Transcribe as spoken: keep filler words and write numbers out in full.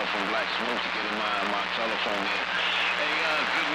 from Black Smoke to get in my, my telephone there. Hey, uh, good